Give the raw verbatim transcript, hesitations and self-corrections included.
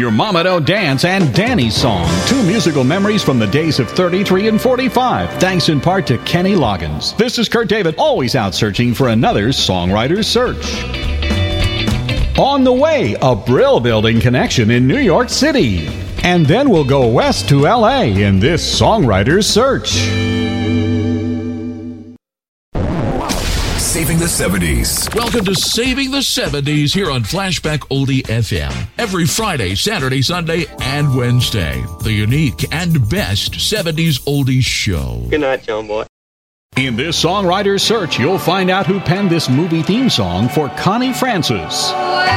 Your Mama Don't Dance and Danny's Song, two musical memories from the days of thirty-three and forty-five, thanks in part to Kenny Loggins. This is Kurt David, always out searching for another Songwriter's Search. On the way, a Brill Building connection in New York City. And then we'll go west to L A in this Songwriter's Search. Saving the seventies. Welcome to Saving the seventies here on Flashback Oldie F M. Every Friday, Saturday, Sunday, and Wednesday. The unique and best seventies oldies show. Good night, John Boy. In this Songwriter's Search, you'll find out who penned this movie theme song for Connie Francis.